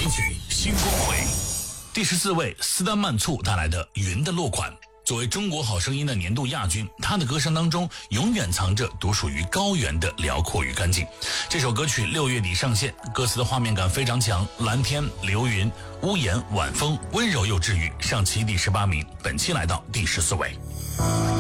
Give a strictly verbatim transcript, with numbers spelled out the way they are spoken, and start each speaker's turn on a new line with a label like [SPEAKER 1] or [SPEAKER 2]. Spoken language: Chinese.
[SPEAKER 1] 金曲新光辉，第十四位斯丹曼簇带来的《云的落款》。作为中国好声音的年度亚军，他的歌声当中永远藏着独属于高原的辽阔与干净。这首歌曲六月底上线，歌词的画面感非常强，蓝天、流云、屋檐、晚风，温柔又治愈。上期第十八名，本期来到第十四位。